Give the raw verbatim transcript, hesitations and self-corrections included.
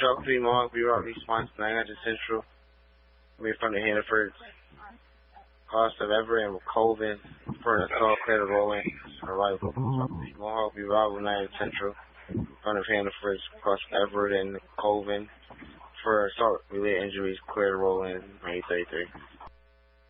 Talk to you, Mark. We rock response nine hundred Central. We're from the Hannaford. Cost of Everett and Colvin. For an assault clear rolling. Arrival. Mohawk, we rock nine hundred Central. Front of Hannaford. Cost of Everett and Colvin. For assault related injuries, clear rolling. eight thirty-three.